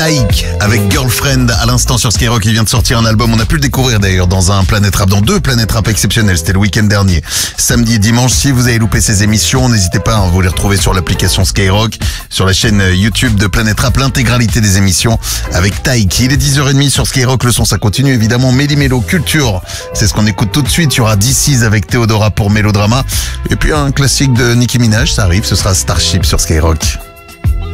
Taïk avec Girlfriend à l'instant sur Skyrock. Il vient de sortir un album, on a pu le découvrir d'ailleurs dans un Planète Rap, dans 2 Planètes Rap exceptionnels, c'était le week-end dernier. Samedi et dimanche, si vous avez loupé ces émissions, n'hésitez pas, vous les retrouver sur l'application Skyrock, sur la chaîne YouTube de Planète Rap, l'intégralité des émissions avec Taïk. Il est 10h30 sur Skyrock, le son ça continue évidemment, Méli Mélo Culture, c'est ce qu'on écoute tout de suite. Il y aura DC's avec Théodora pour Mélodrama, et puis un classique de Nicki Minaj, ça arrive, ce sera Starship sur Skyrock.